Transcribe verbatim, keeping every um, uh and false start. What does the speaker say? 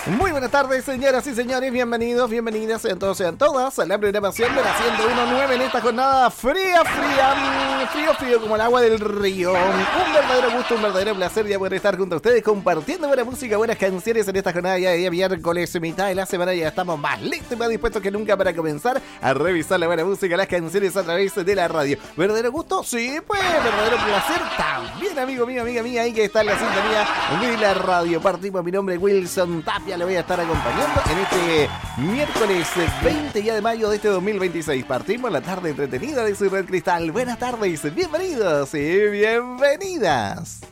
Muy buenas tardes, señoras y señores, bienvenidos, bienvenidas, sean todos, sean todas a la programación de la ciento uno punto nueve en esta jornada fría, fría, frío, frío como el agua del río. Un verdadero gusto, un verdadero placer ya poder estar junto a ustedes compartiendo buena música, buenas canciones en esta jornada ya de día miércoles, mitad de la semana. Ya estamos más listos y más dispuestos que nunca para comenzar a revisar la buena música, las canciones a través de la radio. ¿Verdadero gusto? Sí, pues, verdadero placer también, amigo mío, amiga mía, ahí que está en la sintonía de la radio. Partimos, mi nombre es Wilson Tapia. Le voy a estar acompañando en este miércoles veinte ya de mayo de este dos mil veintiséis. Partimos la tarde entretenida de su Red Cristal. Buenas tardes, bienvenidos y bienvenidas.